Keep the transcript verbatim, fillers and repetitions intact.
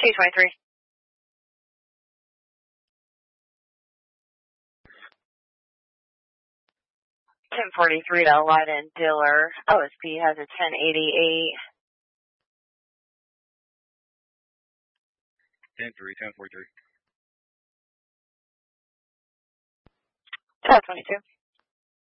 two twenty-three. ten forty-three to Light and Diller. O S P has a ten eighty-eight. ten three, ten forty-three. twelve twenty-two.